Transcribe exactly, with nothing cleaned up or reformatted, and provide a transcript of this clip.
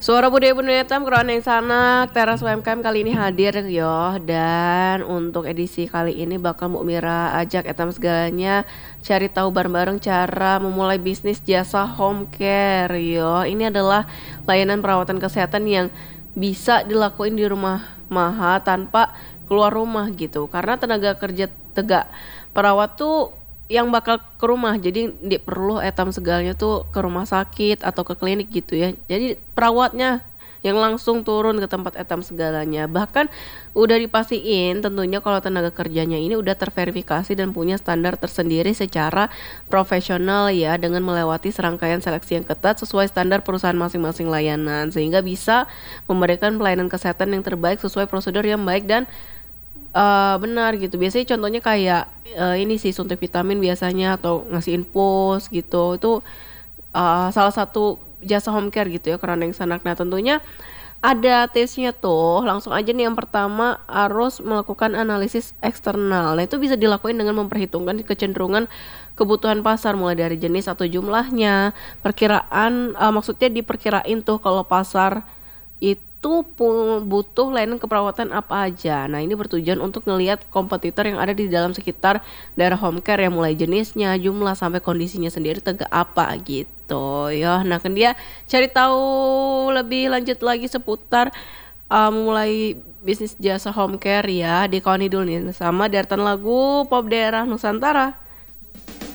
Suara budaya budaya Tam Keroan yang Sanak Teras U M K M kali ini hadir yo. Dan untuk edisi kali ini bakal Mbak Mira ajak etam segalanya cari tahu bareng-bareng cara memulai bisnis jasa home care yo. Ini adalah layanan perawatan kesehatan yang bisa dilakuin di rumah maha tanpa keluar rumah gitu. Karena tenaga kerja tegak perawat tuh yang bakal ke rumah, jadi di perlu etam segalanya tuh ke rumah sakit atau ke klinik gitu ya. Jadi perawatnya yang langsung turun ke tempat etam segalanya. Bahkan udah dipastiin tentunya kalau tenaga kerjanya ini udah terverifikasi dan punya standar tersendiri secara profesional ya, dengan melewati serangkaian seleksi yang ketat sesuai standar perusahaan masing-masing layanan, sehingga bisa memberikan pelayanan kesehatan yang terbaik sesuai prosedur yang baik dan Eee, benar gitu. Biasanya contohnya kayak, eee, ini sih suntik vitamin biasanya atau ngasih infus gitu. Itu, eee, salah satu jasa home care gitu ya ke Raneng Sanak. Nah tentunya ada tipsnya tuh. Langsung aja nih yang pertama harus melakukan analisis eksternal. Nah itu bisa dilakuin dengan memperhitungkan kecenderungan kebutuhan pasar mulai dari jenis atau jumlahnya, perkiraan, eee, maksudnya diperkirain tuh kalau pasar itu pu butuh layanan keperawatan apa aja. Nah, ini bertujuan untuk ngelihat kompetitor yang ada di dalam sekitar daerah home care yang mulai jenisnya, jumlah, sampai kondisinya sendiri tegak apa gitu ya. Nah, kan dia cari tahu lebih lanjut lagi seputar uh, mulai bisnis jasa home care ya, di dulu nih sama deretan lagu pop daerah Nusantara.